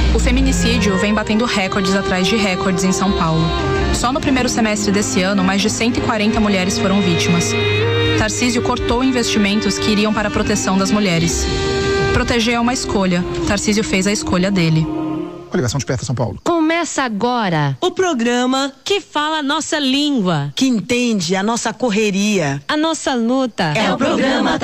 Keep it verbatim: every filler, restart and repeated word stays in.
O feminicídio vem batendo recordes atrás de recordes em São Paulo. Só no primeiro semestre desse ano, mais de cento e quarenta mulheres foram vítimas. Tarcísio cortou investimentos que iriam para a proteção das mulheres. Proteger é uma escolha. Tarcísio fez a escolha dele. Coligação Desperta São Paulo. Começa agora o programa que fala a nossa língua, que entende a nossa correria, a nossa luta. É o programa